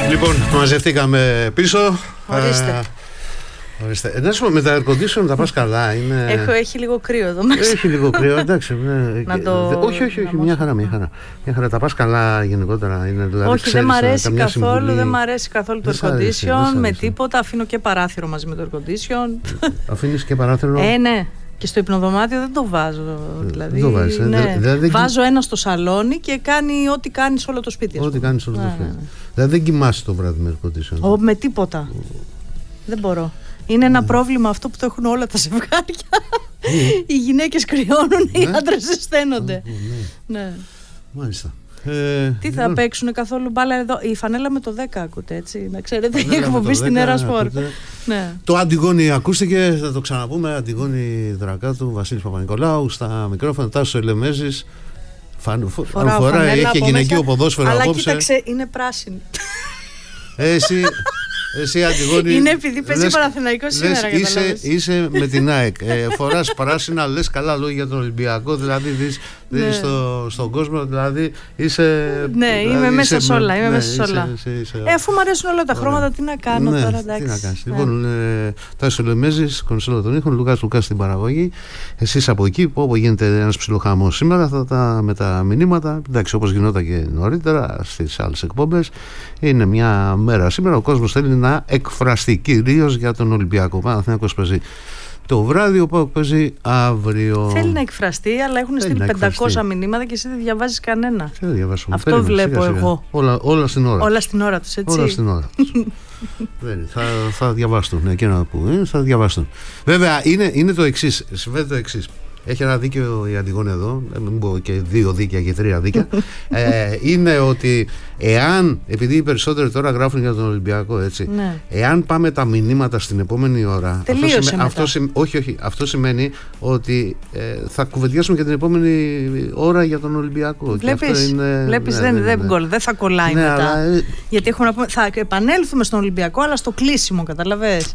Λοιπόν, μαζευτήκαμε πίσω. Ορίστε. Να σου πω, με τα air condition τα πας καλά? Έχει λίγο κρύο εδώ μέσα. Έχει λίγο κρύο, εντάξει. Όχι, μια χαρά. Τα πας καλά γενικότερα? Δηλαδή, όχι, δεν μ' αρέσει καθόλου. Δεν μ' αρέσει καθόλου το air condition με τίποτα. Αφήνω και παράθυρο μαζί με το air condition. Αφήνεις και παράθυρο? Ναι. Και στο υπνοδωμάτιο δεν το βάζω. Δηλαδή, δεν το βάζεις, δηλαδή, βάζω ένα στο σαλόνι και κάνει ό,τι κάνει σε όλο το σπίτι. Ό,τι κάνει σε όλο το σπίτι. Δηλαδή δεν κοιμάσαι το βράδυ με air condition? Με τίποτα. Δεν μπορώ. Είναι ένα πρόβλημα αυτό που το έχουν όλα τα ζευγάρια. Οι γυναίκες κρυώνουν, οι άντρες ζεσταίνονται. Ναι. Μάλιστα. Τι θα παίξουν καθόλου μπάλα εδώ? Η φανέλα με το 10 ακούτε, έτσι? Να ξέρετε, έχει εκπομπή στην Έρα Σπορ. Το Αντιγόνη ακούστηκε, θα το ξαναπούμε. Αντιγόνη Δρακάτου, Βασίλης Παπα-Νικολάου στα μικρόφωνα, Τάσος Ελεμέζης. Φοράει, έχει και γυναικείο ποδόσφαιρο απόψε. Αλλά κοίταξε, είναι πράσινη. Εσύ Αντιγόνη, είναι επειδή παίζει Παναθηναϊκός σήμερα, είσαι με την ΑΕΚ. Φοράς πράσινα, λες καλά λόγια για τον Ολυμπιακό. Δηλαδή δεις στον κόσμο, δηλαδή είσαι. Ναι, είμαι μέσα σε όλα. Αφού μου αρέσουν όλα τα χρώματα, τι να κάνω τώρα, εντάξει. Τι να κάνεις. Λοιπόν, Τάσος Ελεμέζης, κονσόλα των ήχων, Λουκάς στην παραγωγή. Εσείς από εκεί, όπου γίνεται ένας ψιλοχαμός σήμερα, με τα μηνύματα. Εντάξει, όπως γινόταν και νωρίτερα στις άλλες εκπομπές. Είναι μια μέρα σήμερα, ο κόσμος θέλει να εκφραστεί κυρίως για τον Ολυμπιακό. Παναθηναϊκός παίζει το βράδυ, ο ΠΑΟΚ παίζει αύριο. Θέλει να εκφραστεί, αλλά έχουν στείλει 500 μηνύματα και εσύ δεν διαβάζεις κανένα. Αυτό βλέπω εγώ. Όλα στην ώρα. Όλα στην ώρα τους, έτσι. Όλα στην ώρα τους. Θα διαβάσουν. Εκείνα που θα διαβάσουν. Βέβαια, είναι το εξής. Συμβαίνει το εξής. Έχει ένα δίκαιο η Αντιγόνη εδώ, μην πω και 2 δίκαια και 3 δίκαια. Είναι ότι εάν, επειδή οι περισσότεροι τώρα γράφουν για τον Ολυμπιακό, έτσι, εάν πάμε τα μηνύματα στην επόμενη ώρα, αυτό σημαίνει ότι θα κουβεντιάσουμε και την επόμενη ώρα για τον Ολυμπιακό. Βλέπεις, δεν θα κολλάει μετά. Γιατί θα επανέλθουμε στον Ολυμπιακό, αλλά στο κλείσιμο, καταλαβες.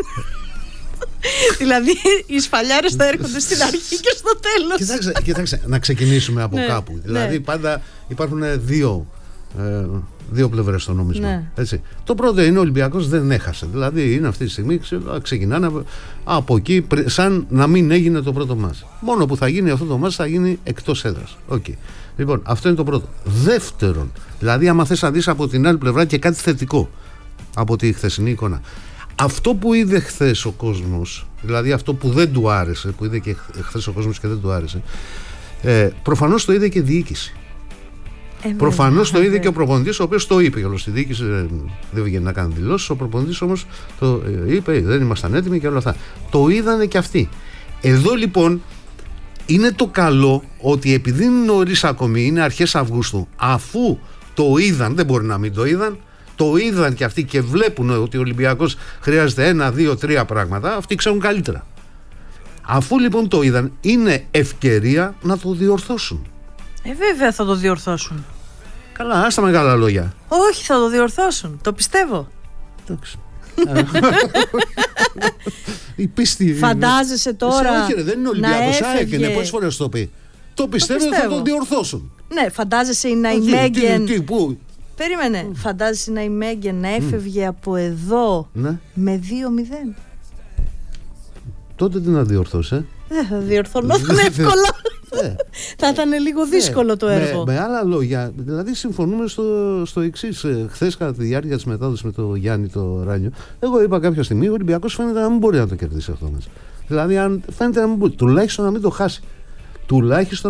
Δηλαδή οι σφαλιάρες θα έρχονται στην αρχή και στο τέλος. Κοιτάξτε, να ξεκινήσουμε από κάπου. Δηλαδή πάντα υπάρχουν δύο πλευρές στο νόμισμα. Έτσι. Το πρώτο είναι ο Ολυμπιακός δεν έχασε. Δηλαδή είναι αυτή τη στιγμή, ξεκινάνε από εκεί σαν να μην έγινε το πρώτο μάτς. Μόνο που θα γίνει αυτό το μάτς θα γίνει εκτός έδρας. Okay. Λοιπόν, αυτό είναι το πρώτο. Δεύτερον, δηλαδή άμα θες να δεις από την άλλη πλευρά και κάτι θετικό από τη χθεσινή εικόνα. Αυτό που είδε χθες ο κόσμος, δηλαδή αυτό που δεν του άρεσε, που είδε και χθες ο κόσμος και δεν του άρεσε, προφανώς το είδε και η διοίκηση. Προφανώς το είδε και ο προπονητής, ο οποίος το είπε και όλο στη διοίκηση, δεν βγαίνει να κάνει δηλώσεις. Ο προπονητής όμως το είπε, δεν ήμασταν έτοιμοι και όλα αυτά. Το είδανε και αυτοί. Εδώ λοιπόν είναι το καλό ότι επειδή είναι νωρίς ακόμη, είναι αρχές Αυγούστου, αφού το είδαν, δεν μπορεί να μην το είδαν. Το είδαν και αυτοί και βλέπουν ότι ο Ολυμπιακός χρειάζεται 1, 2, 3 πράγματα. Αυτοί ξέρουν καλύτερα. Αφού λοιπόν το είδαν, είναι ευκαιρία να το διορθώσουν. Βέβαια θα το διορθώσουν. Καλά, άστα μεγάλα λόγια. Όχι, θα το διορθώσουν. Το πιστεύω. Εντάξει. Η πίστη. Φαντάζεσαι τώρα. Όχι, δεν είναι Ολυμπιακός. Άεκαινε, πόσες φορές το πει. Το πιστεύω ότι θα το διορθώσουν. Ναι, φαντάζεσαι η Ναϊμέγγεν. Περίμενε, φαντάζεσαι να η Μέγγεν να έφευγε από εδώ με 2-0. Τότε τι να διορθώσει, Δεν θα διορθωνόταν εύκολα. Θα ήταν λίγο δύσκολο το έργο. Με άλλα λόγια, δηλαδή συμφωνούμε στο εξής. Χθες κατά τη διάρκεια της μετάδοσης με τον Γιάννη το Ράνιο, εγώ είπα κάποια στιγμή ο Ολυμπιακός φαίνεται να μην μπορεί να το κερδίσει αυτό μας. Δηλαδή αν φαίνεται να μην μπορεί, τουλάχιστον να μην το χάσει. Τουλάχιστον